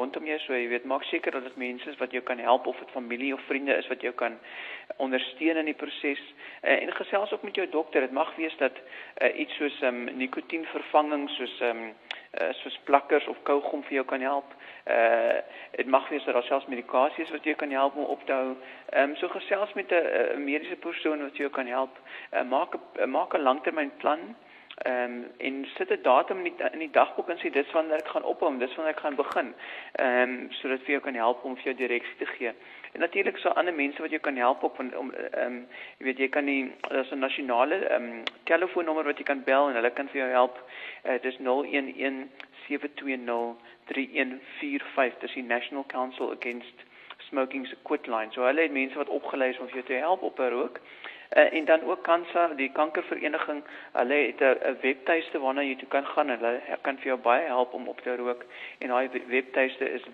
rondom jou, so jy weet, maak seker dat dit mense is wat jou kan help, of dit familie of vriende is wat jou kan ondersteun in die proses, en gesels ook met jou dokter. Dit mag wees dat iets soos nikotienvervanging, soos plakkers of kougom vir jou kan help. Dit mag wees dat daar selfs medikasie is wat jou kan help om op te hou. So gesels met 'n mediese persoon wat jou kan help. Maak 'n langtermynplan. En sit 'n datum in die dagboek en sê dis wanneer ek gaan ophou, dis wanneer ek gaan begin, sodat vir jou kan help om vir jou direksie te gee. En natuurlik so ander mense wat jou kan help op jy weet, jy kan daar's 'n nasionale telefoonnommer wat jy kan bel en hulle kan vir jou help. Dis 011 720 3145. Dis die National Council Against Smoking's Quit Line. So hulle het mense wat opgelei is om vir jou te help op 'n rook. En dan ook Kansa, die kankervereniging, hulle het 'n webtuiste waarna jy toe kan gaan en hulle kan vir jou baie help om op te rook. En daai webtuiste is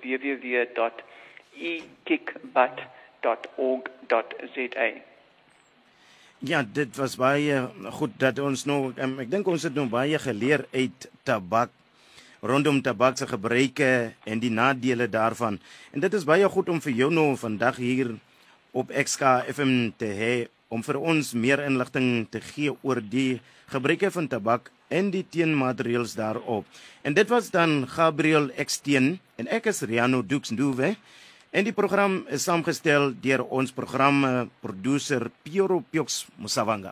www.ekickbutt.org.za. Ja, dit was baie goed dat ons nou, ek dink ons het nou baie geleer uit tabak, rondom tabak se gebruike en die nadele daarvan. En dit is baie goed om vir jou nou vandag hier op XK FM te hê, om vir ons meer inligting te gee oor die gebruike van tabak en die teenmaatreëls daarop. En dit was dan Gabriel Eksteen en ek is Riano Dux Nduwe. En die program is saamgestel deur ons programproducer Piero Piox Musavanga.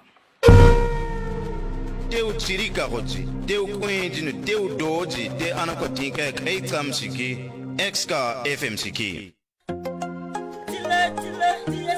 Teu tsirika gotsi, teu kwenjinu, teu doji, te anakotinka kaitsam siki, XK FM siki. Tile,